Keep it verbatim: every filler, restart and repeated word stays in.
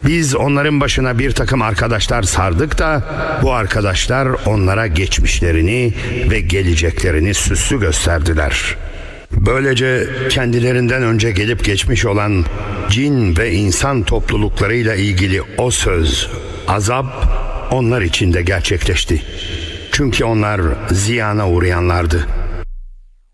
Biz onların başına bir takım arkadaşlar sardık da bu arkadaşlar onlara geçmişlerini ve geleceklerini süslü gösterdiler. Böylece kendilerinden önce gelip geçmiş olan cin ve insan topluluklarıyla ilgili o söz, azap onlar için de gerçekleşti. Çünkü onlar ziyana uğrayanlardı.